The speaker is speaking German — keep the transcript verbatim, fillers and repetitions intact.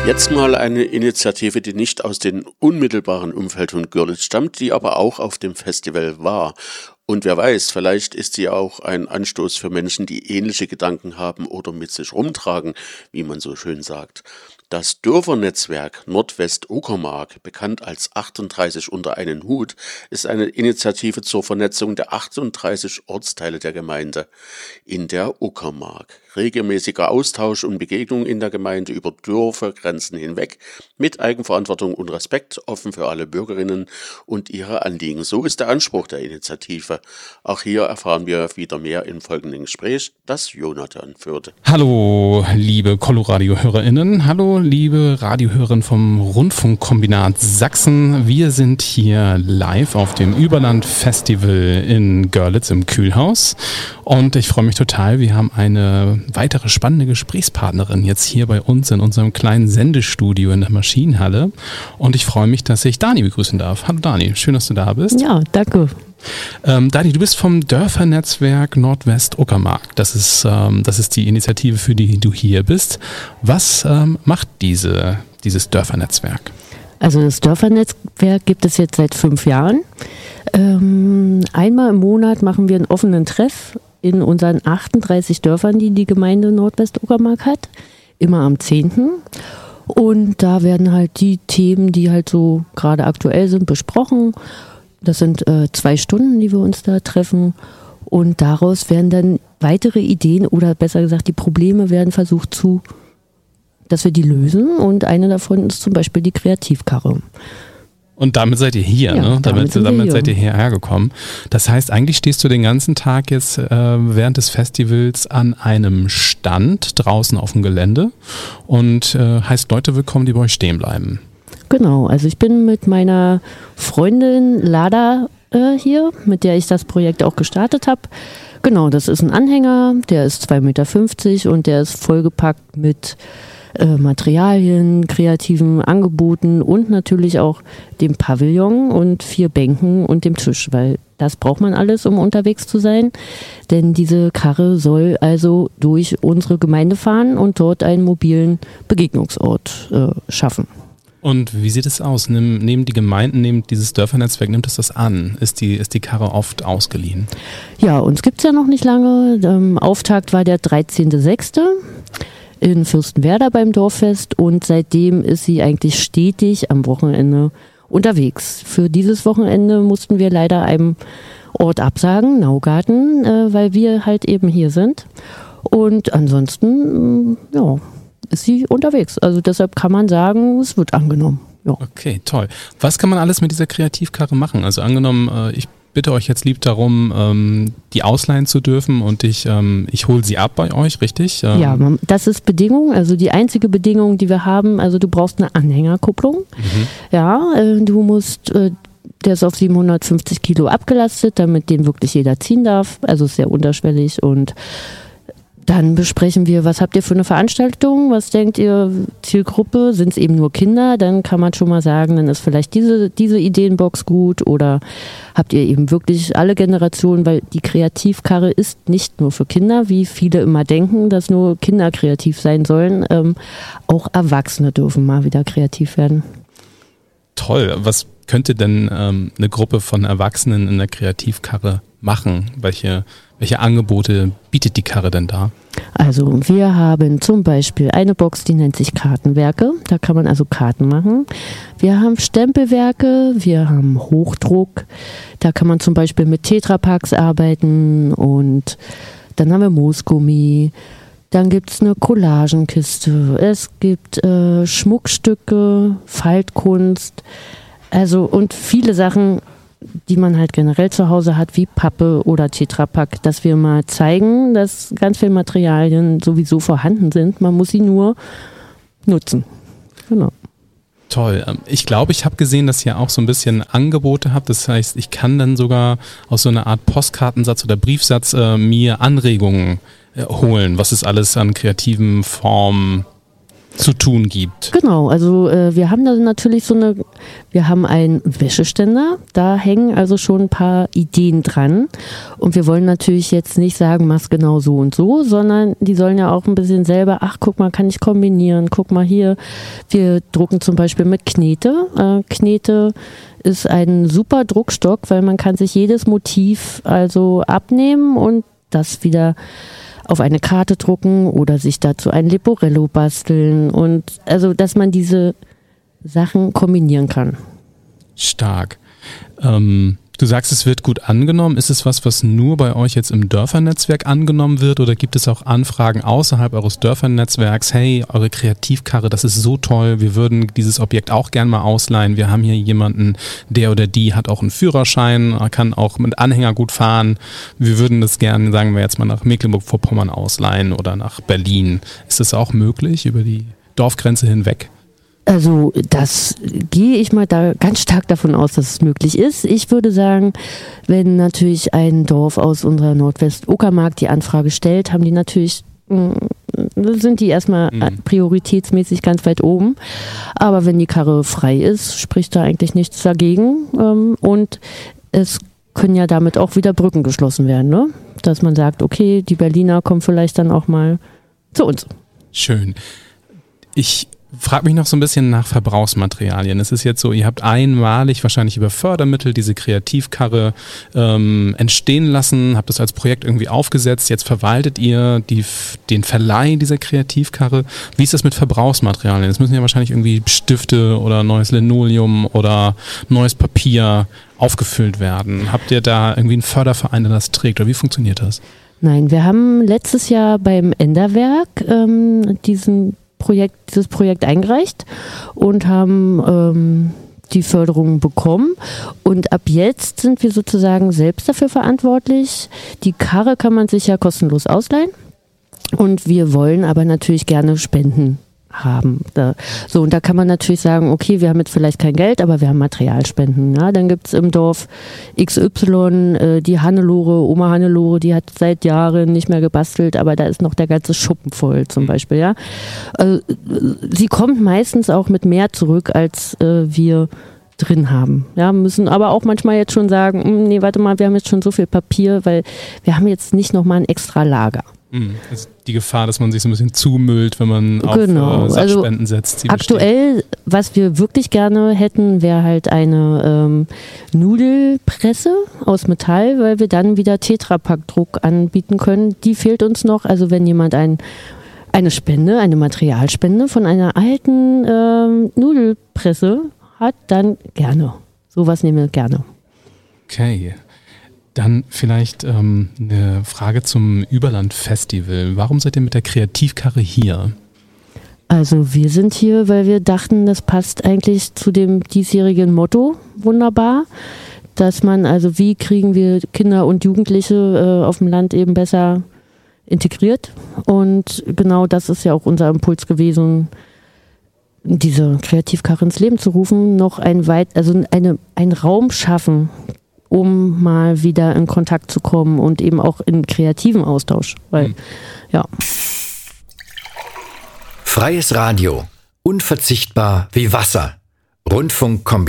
Jetzt mal eine Initiative, die nicht aus dem unmittelbaren Umfeld von Görlitz stammt, die aber auch auf dem Festival war. Und wer weiß, vielleicht ist sie auch ein Anstoß für Menschen, die ähnliche Gedanken haben oder mit sich rumtragen, wie man so schön sagt. Das Dörfernetzwerk Nordwest-Uckermark, bekannt als achtunddreißig unter einen Hut, ist eine Initiative zur Vernetzung der achtunddreißig Ortsteile der Gemeinde in der Uckermark. Regelmäßiger Austausch und Begegnung in der Gemeinde über Dörfergrenzen hinweg, mit Eigenverantwortung und Respekt, offen für alle Bürgerinnen und ihre Anliegen. So ist der Anspruch der Initiative. Auch hier erfahren wir wieder mehr im folgenden Gespräch, das Jonathan führte. Hallo, liebe Coloradio-HörerInnen. Hallo, liebe Radiohörerinnen vom Rundfunkkombinat Sachsen. Wir sind hier live auf dem Überland-Festival in Görlitz im Kühlhaus. Und ich freue mich total, wir haben eine weitere spannende Gesprächspartnerin jetzt hier bei uns in unserem kleinen Sendestudio in der Maschinenhalle. Und ich freue mich, dass ich Dani begrüßen darf. Hallo Dani, schön, dass du da bist. Ja, danke. Ähm, Dani, du bist vom Dörfernetzwerk Nordwest-Uckermark. Das ist, ähm, das ist die Initiative, für die du hier bist. Was ähm, macht diese, dieses Dörfernetzwerk? Also das Dörfernetzwerk gibt es jetzt seit fünf Jahren. Ähm, einmal im Monat machen wir einen offenen Treff in unseren achtunddreißig Dörfern, die die Gemeinde Nordwest-Uckermark hat, immer am zehnten Und da werden halt die Themen, die halt so gerade aktuell sind, besprochen. Das sind äh, zwei Stunden, die wir uns da treffen. Und daraus werden dann weitere Ideen oder besser gesagt die Probleme werden versucht zu, dass wir die lösen. Und eine davon ist zum Beispiel die Kreativkarre. Und damit seid ihr hier, ja, ne? Damit, damit, damit hier. seid ihr hierher gekommen. Das heißt, eigentlich stehst du den ganzen Tag jetzt äh, während des Festivals an einem Stand draußen auf dem Gelände und äh, heißt Leute willkommen, die bei euch stehen bleiben. Genau, also ich bin mit meiner Freundin Lada äh, hier, mit der ich das Projekt auch gestartet habe. Genau, das ist ein Anhänger, der ist zwei Meter fünfzig und der ist vollgepackt mit Äh, Materialien, kreativen Angeboten und natürlich auch dem Pavillon und vier Bänken und dem Tisch, weil das braucht man alles, um unterwegs zu sein, denn diese Karre soll also durch unsere Gemeinde fahren und dort einen mobilen Begegnungsort äh, schaffen. Und wie sieht es aus? Nimm, nehmen die Gemeinden, nimmt dieses Dörfernetzwerk, nimmt es das an? Ist die, ist die Karre oft ausgeliehen? Ja, uns gibt es ja noch nicht lange. Ähm, Auftakt war der dreizehnter sechster in Fürstenwerder beim Dorffest und seitdem ist sie eigentlich stetig am Wochenende unterwegs. Für dieses Wochenende mussten wir leider einem Ort absagen, Naugarten, äh, weil wir halt eben hier sind. Und ansonsten, äh, ja, ist sie unterwegs. Also deshalb kann man sagen, es wird angenommen. Ja. Okay, toll. Was kann man alles mit dieser Kreativkarre machen? Also angenommen, äh, ich bitte euch jetzt lieb darum, ähm, die ausleihen zu dürfen und ich, ähm, ich hole sie ab bei euch, richtig? Ähm ja, das ist Bedingung, also die einzige Bedingung, die wir haben, also du brauchst eine Anhängerkupplung. Mhm. Ja, äh, du musst, äh, der ist auf siebenhundertfünfzig Kilo abgelastet, damit den wirklich jeder ziehen darf, also ist sehr unterschwellig und dann besprechen wir, was habt ihr für eine Veranstaltung, was denkt ihr, Zielgruppe, sind es eben nur Kinder, dann kann man schon mal sagen, dann ist vielleicht diese, diese Ideenbox gut oder habt ihr eben wirklich alle Generationen, weil die Kreativkarre ist nicht nur für Kinder, wie viele immer denken, dass nur Kinder kreativ sein sollen, ähm, auch Erwachsene dürfen mal wieder kreativ werden. Toll, was könnte denn ähm, eine Gruppe von Erwachsenen in der Kreativkarre machen? Welche Welche Angebote bietet die Karre denn da? Also wir haben zum Beispiel eine Box, die nennt sich Kartenwerke. Da kann man also Karten machen. Wir haben Stempelwerke, wir haben Hochdruck. Da kann man zum Beispiel mit Tetrapaks arbeiten und dann haben wir Moosgummi. Dann gibt es eine Collagenkiste. Es gibt äh, Schmuckstücke, Faltkunst. Also und viele Sachen, die man halt generell zu Hause hat, wie Pappe oder Tetrapack, dass wir mal zeigen, dass ganz viele Materialien sowieso vorhanden sind. Man muss sie nur nutzen. Genau. Toll. Ich glaube, ich habe gesehen, dass ihr auch so ein bisschen Angebote habt. Das heißt, ich kann dann sogar aus so einer Art Postkartensatz oder Briefsatz äh, mir Anregungen äh, holen, was es alles an kreativen Formen zu tun gibt. Genau, also äh, wir haben da natürlich so eine, wir haben einen Wäscheständer, da hängen also schon ein paar Ideen dran und wir wollen natürlich jetzt nicht sagen, mach's genau so und so, sondern die sollen ja auch ein bisschen selber, ach guck mal, kann ich kombinieren, guck mal hier, wir drucken zum Beispiel mit Knete. Äh, Knete ist ein super Druckstock, weil man kann sich jedes Motiv also abnehmen und das wieder auf eine Karte drucken oder sich dazu ein Leporello basteln und also, dass man diese Sachen kombinieren kann. Stark. Ähm, du sagst, es wird gut angenommen. Ist es was, was nur bei euch jetzt im Dörfernetzwerk angenommen wird oder gibt es auch Anfragen außerhalb eures Dörfernetzwerks? Hey, eure Kreativkarre, das ist so toll. Wir würden dieses Objekt auch gern mal ausleihen. Wir haben hier jemanden, der oder die hat auch einen Führerschein, kann auch mit Anhänger gut fahren. Wir würden das gerne, sagen wir jetzt mal, nach Mecklenburg-Vorpommern ausleihen oder nach Berlin. Ist das auch möglich über die Dorfgrenze hinweg? Also das gehe ich mal da ganz stark davon aus, dass es möglich ist. Ich würde sagen, wenn natürlich ein Dorf aus unserer Nordwest-Uckermark die Anfrage stellt, haben die natürlich, sind die erstmal mhm. prioritätsmäßig ganz weit oben. Aber wenn die Karre frei ist, spricht da eigentlich nichts dagegen. Und es können ja damit auch wieder Brücken geschlossen werden, ne? Dass man sagt, okay, die Berliner kommen vielleicht dann auch mal zu uns. Schön. Ich frag mich noch so ein bisschen nach Verbrauchsmaterialien. Es ist jetzt so, ihr habt einmalig wahrscheinlich über Fördermittel diese Kreativkarre ähm, entstehen lassen, habt das als Projekt irgendwie aufgesetzt, jetzt verwaltet ihr die, den Verleih dieser Kreativkarre. Wie ist das mit Verbrauchsmaterialien? Es müssen ja wahrscheinlich irgendwie Stifte oder neues Linoleum oder neues Papier aufgefüllt werden. Habt ihr da irgendwie einen Förderverein, der das trägt oder wie funktioniert das? Nein, wir haben letztes Jahr beim Enderwerk ähm, diesen Projekt, dieses Projekt eingereicht und haben ähm, die Förderung bekommen und ab jetzt sind wir sozusagen selbst dafür verantwortlich. Die Karre kann man sich ja kostenlos ausleihen und wir wollen aber natürlich gerne Spenden haben. Da, so, und da kann man natürlich sagen, okay, wir haben jetzt vielleicht kein Geld, aber wir haben Materialspenden. Ja? Dann gibt es im Dorf X Y, äh, die Hannelore, Oma Hannelore, die hat seit Jahren nicht mehr gebastelt, aber da ist noch der ganze Schuppen voll zum Beispiel. Ja? Also, sie kommt meistens auch mit mehr zurück, als äh, wir drin haben. Ja, müssen aber auch manchmal jetzt schon sagen, nee, warte mal, wir haben jetzt schon so viel Papier, weil wir haben jetzt nicht nochmal ein extra Lager. Also die Gefahr, dass man sich so ein bisschen zumüllt, wenn man auf genau. äh, Sachspenden also setzt. Aktuell, besteht. Was wir wirklich gerne hätten, wäre halt eine ähm, Nudelpresse aus Metall, weil wir dann wieder Tetrapack-Druck anbieten können. Die fehlt uns noch. Also wenn jemand ein, eine Spende, eine Materialspende von einer alten ähm, Nudelpresse hat, dann gerne. Sowas nehmen wir gerne. Okay. Dann vielleicht ähm, eine Frage zum Überland-Festival. Warum seid ihr mit der Kreativkarre hier? Also wir sind hier, weil wir dachten, das passt eigentlich zu dem diesjährigen Motto wunderbar, dass man, also wie kriegen wir Kinder und Jugendliche äh, auf dem Land eben besser integriert. Und genau das ist ja auch unser Impuls gewesen, diese Kreativkarre ins Leben zu rufen, noch ein weit, also eine, einen Raum schaffen, um mal wieder in Kontakt zu kommen und eben auch in kreativen Austausch. Weil, hm. ja. Freies Radio. Unverzichtbar wie Wasser. Rundfunkkombinat.